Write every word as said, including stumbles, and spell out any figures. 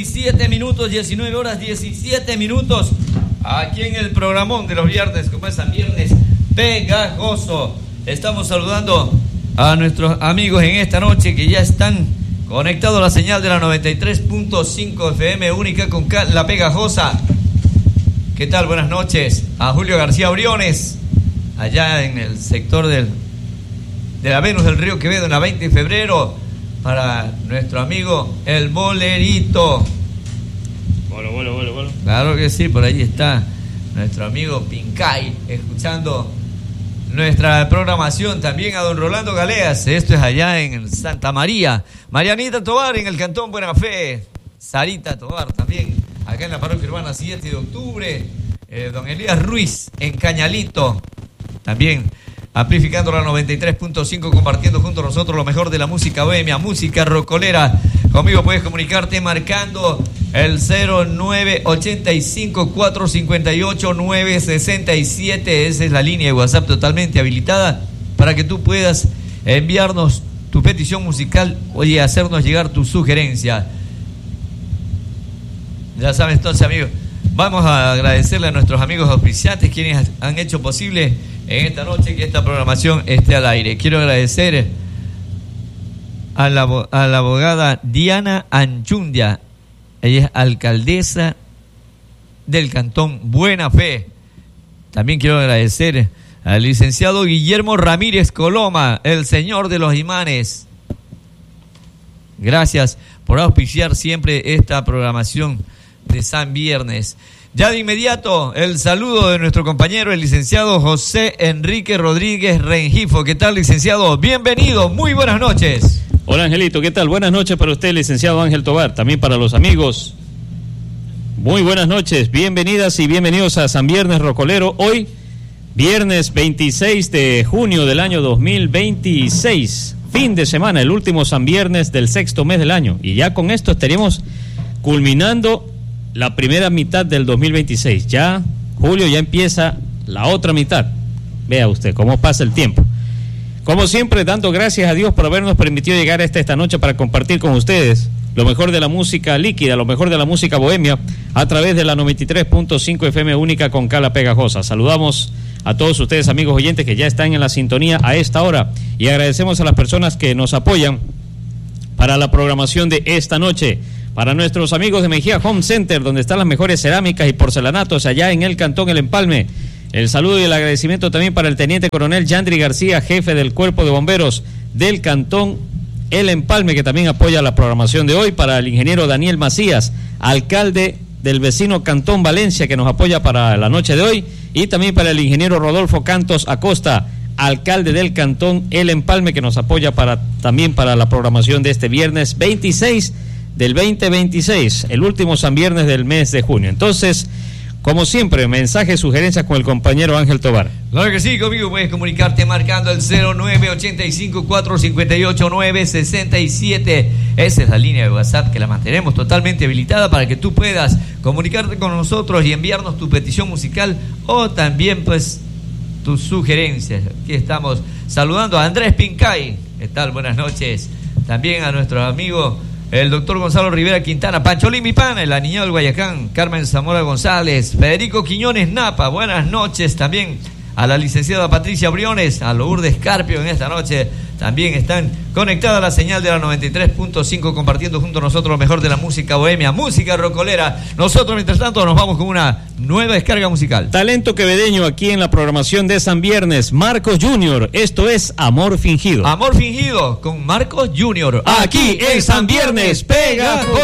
diecisiete minutos, diecinueve horas, diecisiete minutos. Aquí en el programón de los viernes, como es San Viernes Pegajoso. Estamos saludando a nuestros amigos en esta noche que ya están conectados a la señal de la noventa y tres punto cinco F M única con La Pegajosa. ¿Qué tal? Buenas noches. A Julio García Briones, allá en el sector del, de la Venus del Río Quevedo, en la veinte de febrero. Para nuestro amigo El Bolerito. Bolo, bolo, bolo, bolo. Claro que sí, por ahí está nuestro amigo Pincay, escuchando nuestra programación. También a don Rolando Galeas, esto es allá en Santa María. Marianita Tobar en el Cantón Buena Fe. Sarita Tobar también, acá en la parroquia urbana siete de octubre. Eh, don Elías Ruiz en Cañalito, también amplificando la noventa y tres punto cinco, compartiendo junto a nosotros lo mejor de la música bohemia, música rocolera. Conmigo puedes comunicarte marcando el cero nueve ocho cinco, cuatro cinco ocho, nueve seis siete. Esa es la línea de WhatsApp totalmente habilitada para que tú puedas enviarnos tu petición musical y hacernos llegar tu sugerencia. Ya sabes, entonces, amigos, vamos a agradecerle a nuestros amigos auspiciantes quienes han hecho posible en esta noche que esta programación esté al aire. Quiero agradecer a la, a la abogada Diana Anchundia. Ella es alcaldesa del Cantón Buena Fe. También quiero agradecer al licenciado Guillermo Ramírez Coloma, el señor de los imanes. Gracias por auspiciar siempre esta programación de San Viernes. Ya de inmediato, el saludo de nuestro compañero, el licenciado José Enrique Rodríguez Rengifo. ¿Qué tal, licenciado? Bienvenido, muy buenas noches. Hola, Angelito, ¿qué tal? Buenas noches para usted, licenciado Ángel Tobar. También para los amigos, muy buenas noches. Bienvenidas y bienvenidos a San Viernes Rocolero. Hoy, viernes veintiséis de junio del año dos mil veintiséis. Fin de semana, el último San Viernes del sexto mes del año. Y ya con esto estaríamos culminando la primera mitad del dos mil veintiséis. Ya, julio, ya empieza la otra mitad. Vea usted cómo pasa el tiempo. Como siempre, dando gracias a Dios por habernos permitido llegar hasta esta noche para compartir con ustedes lo mejor de la música líquida, lo mejor de la música bohemia, a través de la noventa y tres punto cinco F M única con Cala Pegajosa. Saludamos a todos ustedes, amigos oyentes, que ya están en la sintonía a esta hora, y agradecemos a las personas que nos apoyan para la programación de esta noche. Para nuestros amigos de Mejía Home Center, donde están las mejores cerámicas y porcelanatos allá en el Cantón El Empalme. El saludo y el agradecimiento también para el teniente coronel Yandri García, jefe del Cuerpo de Bomberos del Cantón El Empalme, que también apoya la programación de hoy. Para el ingeniero Daniel Macías, alcalde del vecino Cantón Valencia, que nos apoya para la noche de hoy. Y también para el ingeniero Rodolfo Cantos Acosta, alcalde del Cantón El Empalme, que nos apoya para también para la programación de este viernes veintiséis del veinte veintiséis, el último San Viernes del mes de junio. Entonces, como siempre, mensajes, sugerencias con el compañero Ángel Tobar. Claro que sí, conmigo puedes comunicarte marcando el cero nueve ocho cinco, cuatro cinco ocho, nueve seis siete. Esa es la línea de WhatsApp que la mantenemos totalmente habilitada para que tú puedas comunicarte con nosotros y enviarnos tu petición musical o también, pues, tus sugerencias. Aquí estamos saludando a Andrés Pincay. ¿Qué tal? Buenas noches. También a nuestro amigo el doctor Gonzalo Rivera Quintana, Pancholín mi pana, la niña del Guayacán, Carmen Zamora González, Federico Quiñones Napa. Buenas noches también a la licenciada Patricia Briones, a Lourdes Carpio en esta noche. También están conectadas a la señal de la noventa y tres punto cinco, compartiendo junto a nosotros lo mejor de la música bohemia, música rocolera. Nosotros, mientras tanto, nos vamos con una nueva descarga musical. Talento quevedeño aquí en la programación de San Viernes, Marcos Junior. Esto es Amor Fingido. Amor Fingido con Marcos Junior. Aquí en San Viernes Pegajoso.